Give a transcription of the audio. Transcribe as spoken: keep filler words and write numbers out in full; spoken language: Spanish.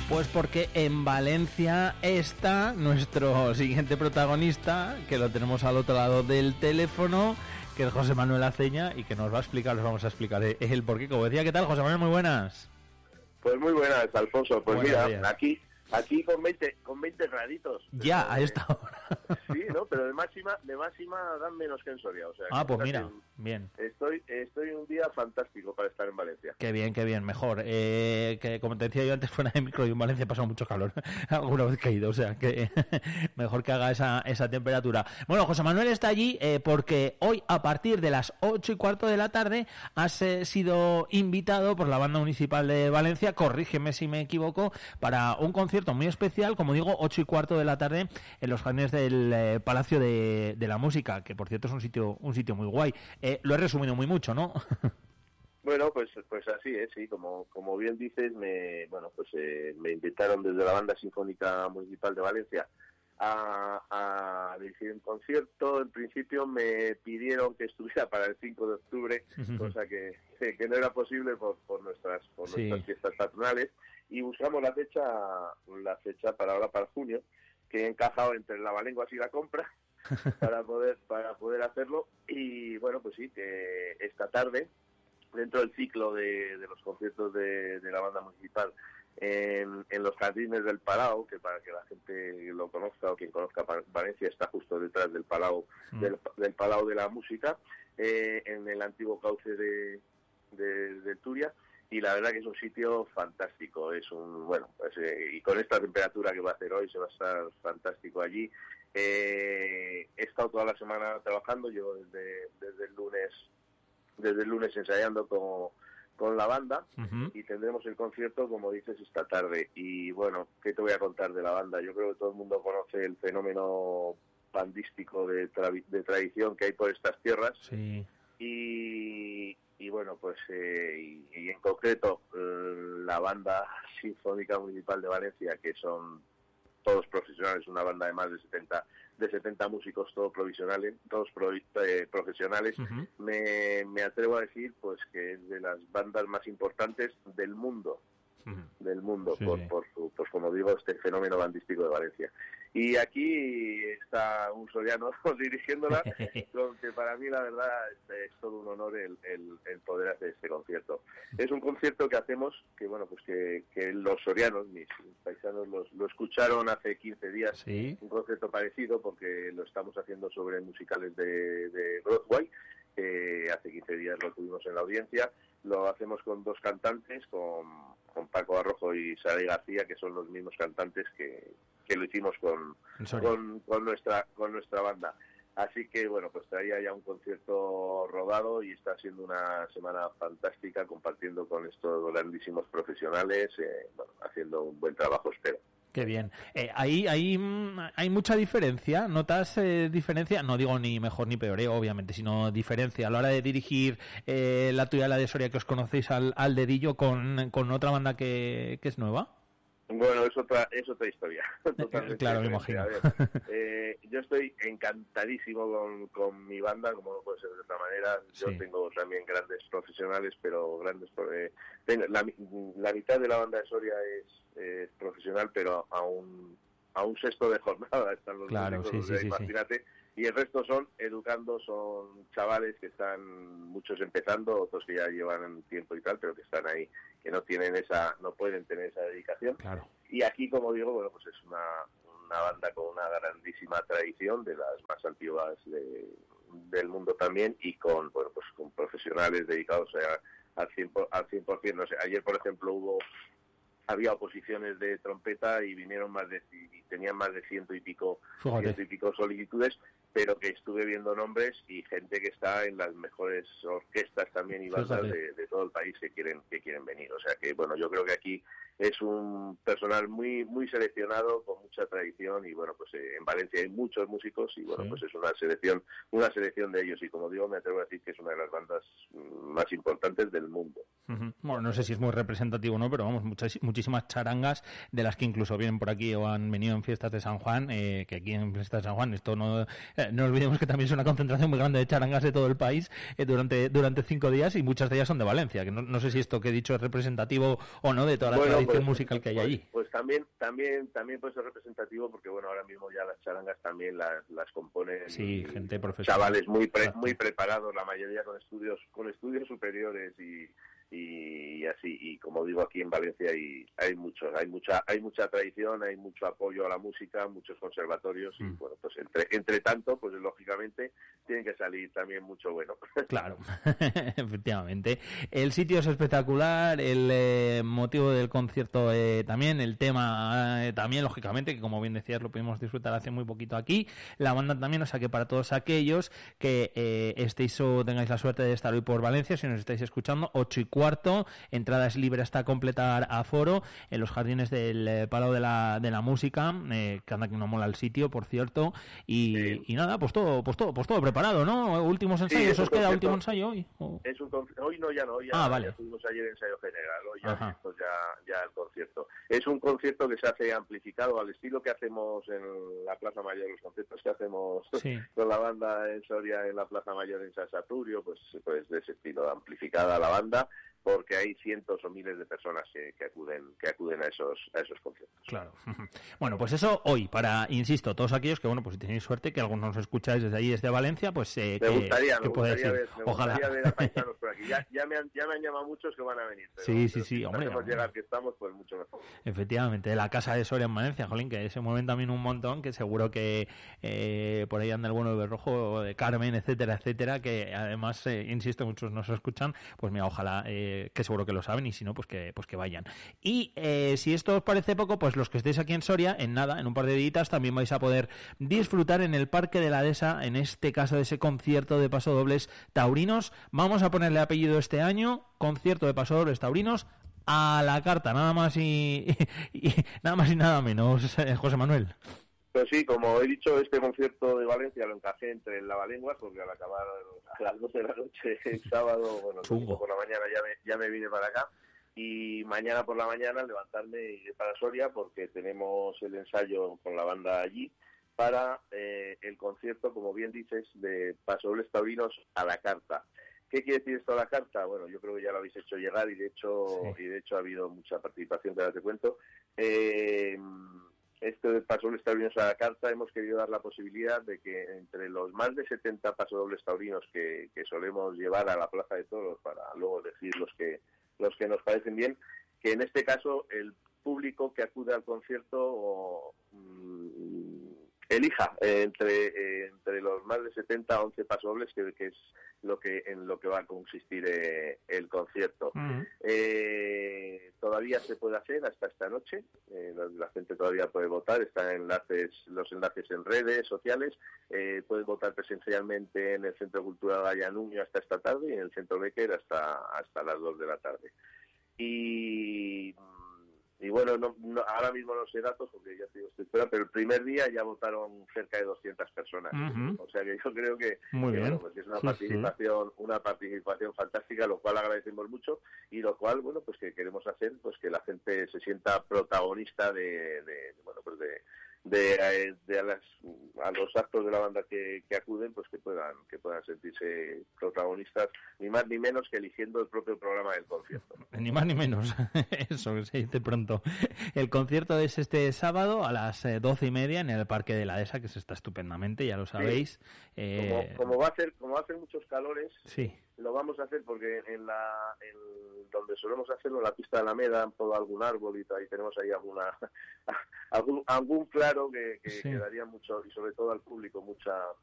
Pues porque en Valencia está nuestro siguiente protagonista, que lo tenemos al otro lado del teléfono, que es José Manuel Aceña, y que nos va a explicar, os vamos a explicar el porqué. Como decía, ¿qué tal, José Manuel? Muy buenas. Pues muy buenas, Alfonso. Pues Buenos mira, días. aquí aquí con veinte con veinte graditos. Ya, Pero, a esta hora. Sí, ¿no? Pero de máxima de máxima dan menos que en Soria. O sea, Ah, pues casi mira, bien. Estoy estoy un día fantástico para estar en Valencia. Qué bien, qué bien, mejor. Eh, que como te decía yo antes fuera de micro, y en Valencia ha pasado mucho calor. Alguna vez que he ido, o sea que mejor que haga esa, esa temperatura. Bueno, José Manuel está allí eh, porque hoy a partir de las ocho y cuarto de la tarde has eh, sido invitado por la Banda Municipal de Valencia, corrígeme si me equivoco, para un concierto muy especial, como digo, ocho y cuarto de la tarde en los jardines del eh, Palacio de, de la Música, que por cierto es un sitio un sitio muy guay. Eh, lo he resumido muy mucho, ¿no? Bueno, pues pues así es, sí, como como bien dices, me bueno, pues eh, me invitaron desde la Banda Sinfónica Municipal de Valencia a, a dirigir un concierto. En principio me pidieron que estuviera para el cinco de octubre, cosa que, que no era posible por, por nuestras por Sí. nuestras fiestas patronales, y buscamos la fecha la fecha para ahora, para junio, que he encajado entre la Balenguas y la Compra para poder para poder hacerlo. Y bueno, pues sí, que esta tarde, dentro del ciclo de, de los conciertos de, de la Banda Municipal en, en los jardines del Palau, que para que la gente lo conozca o quien conozca Valencia, está justo detrás del Palau, mm. del, del Palau de la Música, eh, en el antiguo cauce de, de, de Turia. Y la verdad que es un sitio fantástico, es un, bueno, pues, eh, y con esta temperatura que va a hacer hoy se va a estar fantástico allí. Eh, he estado toda la semana trabajando, yo desde, desde el lunes, desde el lunes ensayando con, con la banda, uh-huh. y tendremos el concierto, como dices, esta tarde. Y bueno, ¿qué te voy a contar de la banda? Yo creo que todo el mundo conoce el fenómeno bandístico de, tra- de tradición que hay por estas tierras. Sí. Y, y bueno, pues eh, y, y en concreto eh, la Banda Sinfónica Municipal de Valencia, que son todos profesionales, una banda de más de setenta de setenta músicos, todos provisionales, todos pro, eh, profesionales, uh-huh. me, me atrevo a decir pues que es de las bandas más importantes del mundo, uh-huh. del mundo, sí, por, por su, pues como digo, este fenómeno bandístico de Valencia. Y aquí está un soriano dirigiéndola, con que para mí la verdad es todo un honor el, el, el poder hacer este concierto. Es un concierto que hacemos, que bueno, pues que, que los sorianos, mis paisanos, los, lo escucharon hace quince días, ¿sí? Un concierto parecido, porque lo estamos haciendo sobre musicales de, de Broadway, eh, hace quince días lo tuvimos en la audiencia. Lo hacemos con dos cantantes, con, con Paco Arrojo y Saray García, que son los mismos cantantes que, que lo hicimos con, con, con nuestra con nuestra banda. Así que bueno, pues traía ya un concierto rodado y está siendo una semana fantástica compartiendo con estos grandísimos profesionales, eh, bueno, haciendo un buen trabajo, espero. Qué bien. Eh, ahí hay, hay mucha diferencia. ¿Notas eh, diferencia? No digo ni mejor ni peor, eh, obviamente, sino diferencia a la hora de dirigir eh, la tuya, la de Soria, que os conocéis al, al dedillo, con, con otra banda que, que es nueva. Bueno, es otra es otra historia. Eh, claro, me imagino. A ver, eh, yo estoy encantadísimo con, con mi banda, como no puede ser de otra manera. Yo sí. tengo también grandes profesionales, pero grandes... Eh, tengo, la, la mitad de la banda de Soria es, es profesional, pero a un, a un sexto de jornada están los claro, músicos, sí, sí, sí, imagínate. Sí. Y el resto son educando, son chavales que están, muchos empezando, otros que ya llevan tiempo y tal, pero que están ahí, que no tienen esa, no pueden tener esa dedicación. Claro. Y aquí, como digo, bueno, pues es una, una banda con una grandísima tradición, de las más antiguas de, del mundo también, y con, bueno, pues con profesionales dedicados a, al cien por ciento. No sé, ayer, por ejemplo, hubo había oposiciones de trompeta y vinieron más de y tenían más de ciento y pico Fíjate. ciento y pico solicitudes, pero que estuve viendo nombres y gente que está en las mejores orquestas también y bandas de, de todo el país que quieren que quieren venir. O sea que bueno, yo creo que aquí es un personal muy muy seleccionado, con mucha tradición, y bueno, pues eh, en Valencia hay muchos músicos y bueno, sí. pues es una selección una selección de ellos, y como digo, me atrevo a decir que es una de las bandas más importantes del mundo. Uh-huh. Bueno, no sé si es muy representativo o no, pero vamos, muchas, muchísimas charangas, de las que incluso vienen por aquí o han venido en fiestas de San Juan, eh, que aquí en fiestas de San Juan, esto no eh, no olvidemos que también es una concentración muy grande de charangas de todo el país eh, durante durante cinco días, y muchas de ellas son de Valencia, que no, no sé si esto que he dicho es representativo o no de toda la bueno, tradición pues, musical que hay pues, allí. Pues también también también puede ser representativo porque bueno, ahora mismo ya las charangas también las, las componen sí, gente profesional, chavales muy pre, muy preparados, la mayoría con estudios con estudios superiores y y así, y como digo, aquí en Valencia hay hay muchos, hay mucha hay mucha tradición, hay mucho apoyo a la música, muchos conservatorios y mm. bueno, pues entre entre tanto, pues lógicamente tienen que salir también mucho bueno. Claro, efectivamente. El sitio es espectacular, el eh, motivo del concierto eh, también, el tema eh, también, lógicamente, que como bien decías lo pudimos disfrutar hace muy poquito aquí, la banda también, o sea que para todos aquellos que eh, estéis o tengáis la suerte de estar hoy por Valencia, si nos estáis escuchando, ocho y cuarto, entrada es libre hasta completar aforo en los jardines del eh, Palau de la, de la Música, eh, que anda que no mola el sitio, por cierto, y, sí. y nada, pues todo, pues todo, pues todo preparado, ¿no? Últimos ensayos, sí, ¿os queda último ensayo hoy? ¿O? Es un hoy no, ya no, hoy ya, ah, vale. ya tuvimos ayer ensayo general, hoy ya, pues ya, ya el concierto. Es un concierto que se hace amplificado al estilo que hacemos en la Plaza Mayor, los conciertos que hacemos sí. con la banda en Soria en la Plaza Mayor en San Saturio, pues, pues de ese estilo, amplificada la banda, porque hay cientos o miles de personas que, que acuden que acuden a esos a esos conciertos. Claro. Bueno, pues eso hoy, para, insisto, todos aquellos que, bueno, pues si tenéis suerte, que algunos nos escucháis desde ahí, desde Valencia, pues eh, me que, gustaría, que me gustaría ver, me ojalá. gustaría ver a paisanos por aquí. Ya, ya, me han, ya me han llamado muchos que van a venir. Pero, sí, sí, pero sí, si hombre. Podemos llegar que estamos, pues mucho mejor. Efectivamente, la casa de Soria en Valencia, jolín, que se mueven también un montón, que seguro que eh, por ahí anda el bueno de Berrojo, de Carmen, etcétera, etcétera, que además, eh, insisto, muchos nos escuchan, pues mira, ojalá, eh, que seguro que lo saben, y si no, pues que pues que vayan. Y eh, si esto os parece poco, pues los que estéis aquí en Soria, en nada, en un par de días también vais a poder disfrutar en el Parque de la Dehesa, en este caso de ese concierto de pasodobles taurinos. Vamos a ponerle apellido este año, concierto de pasodobles taurinos a la carta, nada más y, y, y nada más y nada menos, eh, José Manuel. Pues sí, como he dicho, este concierto de Valencia lo encajé entre el Lavalenguas, porque al acabar a las doce de la noche el sábado, bueno, por la mañana ya me, ya me vine para acá, y mañana por la mañana levantarme y ir para Soria, porque tenemos el ensayo con la banda allí para eh, el concierto, como bien dices, de pasodobles taurinos a la carta. ¿Qué quiere decir esto a la carta? Bueno, yo creo que ya lo habéis hecho llegar y de hecho sí. y de hecho ha habido mucha participación, que ahora te cuento. Eh, Este de pasodobles taurinos a la carta hemos querido dar la posibilidad de que entre los más de setenta pasodobles taurinos que, que solemos llevar a la Plaza de Toros para luego elegir los que los que nos parecen bien, que en este caso el público que acude al concierto o, mmm, elija eh, entre eh, entre los más de setenta, once pasodobles, que, que es lo que en lo que va a consistir eh, el concierto. Uh-huh. Eh, todavía se puede hacer hasta esta noche, eh, la, la gente todavía puede votar, están enlaces, los enlaces en redes sociales, eh, pueden votar presencialmente en el Centro Cultural Gaya Nuño hasta esta tarde y en el Centro Becker hasta hasta las dos de la tarde. Y Y bueno, no, no, ahora mismo no sé datos porque ya te digo, estoy fuera, pero el primer día ya votaron cerca de doscientas personas. Uh-huh. O sea que yo creo que, Muy que bien. Bueno, pues es una participación, sí, sí. una participación fantástica, lo cual agradecemos mucho y lo cual, bueno, pues que queremos hacer pues que la gente se sienta protagonista de, de bueno, pues de de, de a, las, a los actos de la banda que, que acuden, pues que puedan que puedan sentirse protagonistas, ni más ni menos que eligiendo el propio programa del concierto. Ni más ni menos, eso se dice pronto. El concierto es este sábado a las eh, doce y media en el Parque de la Dehesa, que se está estupendamente, ya lo sabéis. Sí. Eh... Como, como va a hacer, como va a hacer muchos calores, sí. Lo vamos a hacer porque en la en donde solemos hacerlo, en la pista de Alameda, han podado algún árbol y tal, y tenemos ahí alguna algún, algún claro que, que, sí. que daría mucho, y sobre todo al público, mucha